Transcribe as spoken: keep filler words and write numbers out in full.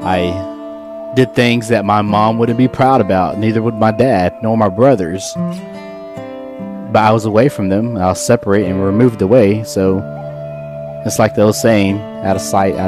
I did things that my mom wouldn't be proud about. Neither would my dad, nor my brothers. But I was away from them. I was separated and removed away. So it's like the old saying, out of sight, out